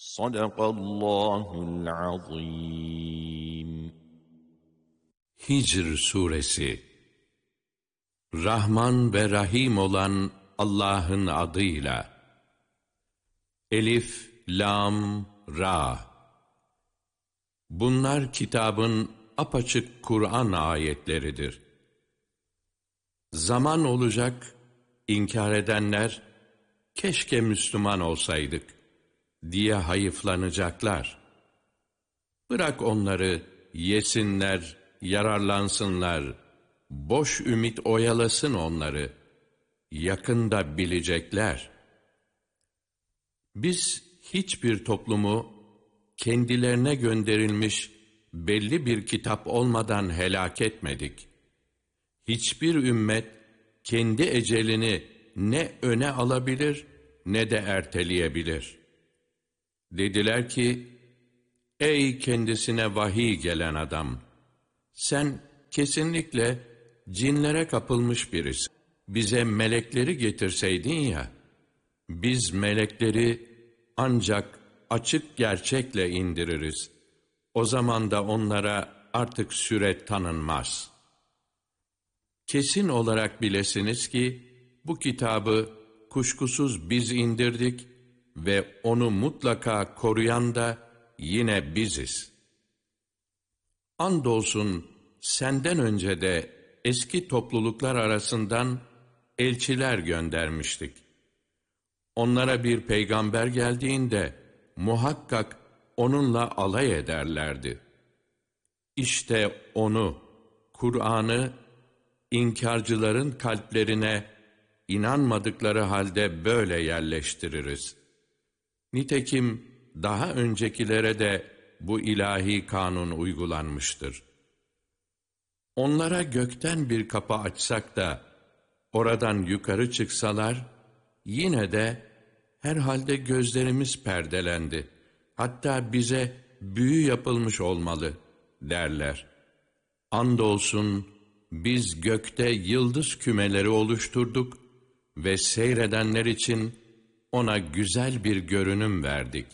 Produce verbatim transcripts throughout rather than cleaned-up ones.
Sadakallahul azim. Hicr Suresi. Rahman ve Rahim olan Allah'ın adıyla. Elif, Lam, Ra. Bunlar kitabın apaçık Kur'an ayetleridir. Zaman olacak, inkar edenler, keşke Müslüman olsaydık diye hayıflanacaklar. Bırak onları yesinler, yararlansınlar, boş ümit oyalasın onları, yakında bilecekler. Biz hiçbir toplumu kendilerine gönderilmiş belli bir kitap olmadan helak etmedik. Hiçbir ümmet kendi ecelini ne öne alabilir ne de erteleyebilir. Dediler ki, ey kendisine vahiy gelen adam! Sen kesinlikle cinlere kapılmış birisin. Bize melekleri getirseydin ya, biz melekleri ancak açık gerçekle indiririz. O zaman da onlara artık süre tanınmaz. Kesin olarak bilesiniz ki, bu kitabı kuşkusuz biz indirdik ve onu mutlaka koruyan da yine biziz. Andolsun senden önce de eski topluluklar arasından elçiler göndermiştik. Onlara bir peygamber geldiğinde muhakkak onunla alay ederlerdi. İşte onu, Kur'an'ı, inkarcıların kalplerine inanmadıkları halde böyle yerleştiririz. Nitekim daha öncekilere de bu ilahi kanun uygulanmıştır. Onlara gökten bir kapı açsak da oradan yukarı çıksalar, yine de herhalde gözlerimiz perdelendi. Hatta bize büyü yapılmış olmalı derler. Andolsun biz gökte yıldız kümeleri oluşturduk ve seyredenler için ona güzel bir görünüm verdik.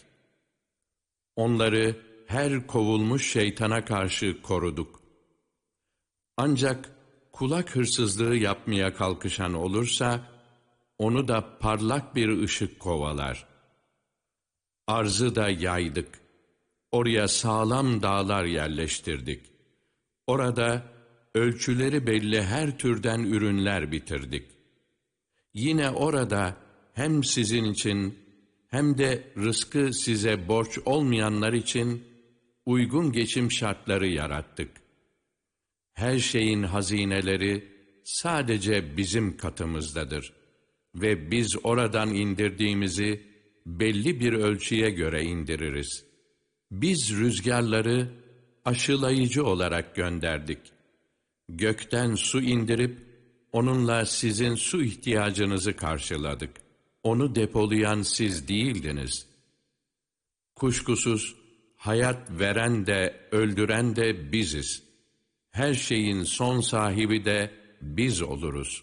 Onları her kovulmuş şeytana karşı koruduk. Ancak kulak hırsızlığı yapmaya kalkışan olursa, onu da parlak bir ışık kovalar. Arzı da yaydık. Oraya sağlam dağlar yerleştirdik. Orada ölçüleri belli her türden ürünler bitirdik. Yine orada hem sizin için hem de rızkı size borç olmayanlar için uygun geçim şartları yarattık. Her şeyin hazineleri sadece bizim katımızdadır ve biz oradan indirdiğimizi belli bir ölçüye göre indiririz. Biz rüzgarları aşılayıcı olarak gönderdik. Gökten su indirip onunla sizin su ihtiyacınızı karşıladık. Onu depolayan siz değildiniz. Kuşkusuz hayat veren de öldüren de biziz. Her şeyin son sahibi de biz oluruz.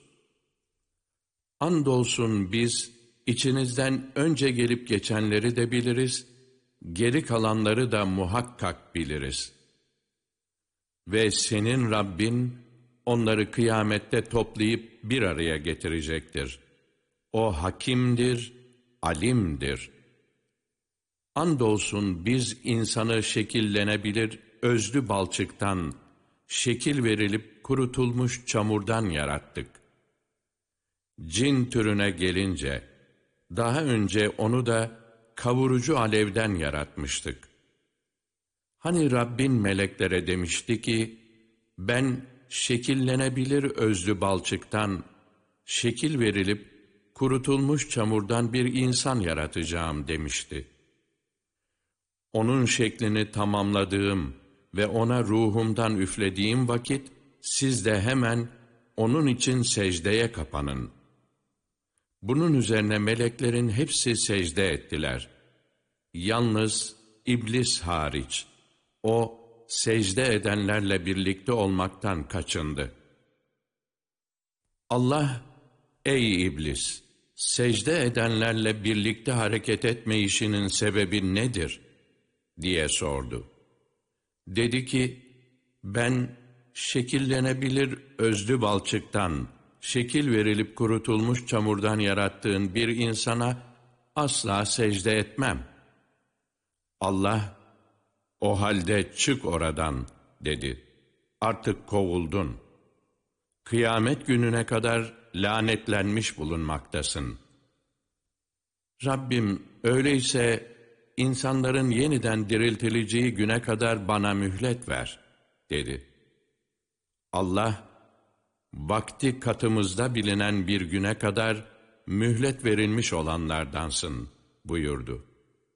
Andolsun biz içinizden önce gelip geçenleri de biliriz, geri kalanları da muhakkak biliriz. Ve senin Rabbin onları kıyamette toplayıp bir araya getirecektir. O hakimdir, alimdir. Andolsun biz insanı şekillenebilir özlü balçıktan, şekil verilip kurutulmuş çamurdan yarattık. Cin türüne gelince, daha önce onu da kavurucu alevden yaratmıştık. Hani Rabbin meleklere demişti ki, ben şekillenebilir özlü balçıktan, şekil verilip kurutulmuş çamurdan bir insan yaratacağım demişti. Onun şeklini tamamladığım ve ona ruhumdan üflediğim vakit, siz de hemen onun için secdeye kapanın. Bunun üzerine meleklerin hepsi secde ettiler. Yalnız iblis hariç, o secde edenlerle birlikte olmaktan kaçındı. Allah, ey iblis! secde edenlerle birlikte hareket etmeyişinin sebebi nedir? Diye sordu. Dedi ki, ben şekillenebilir özlü balçıktan, şekil verilip kurutulmuş çamurdan yarattığın bir insana asla secde etmem. Allah, o halde çık oradan dedi. Artık kovuldun. Kıyamet gününe kadar lanetlenmiş bulunmaktasın. Rabbim, öyleyse insanların yeniden diriltileceği güne kadar bana mühlet ver, dedi. Allah, vakti katımızda bilinen bir güne kadar mühlet verilmiş olanlardansın, buyurdu.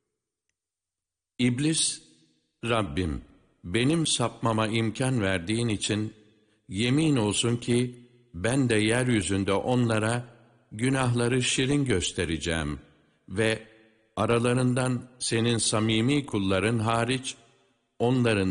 İblis, Rabbim, benim sapmama imkan verdiğin için yemin olsun ki ben de yeryüzünde onlara günahları şirin göstereceğim ve aralarından senin samimi kulların hariç onların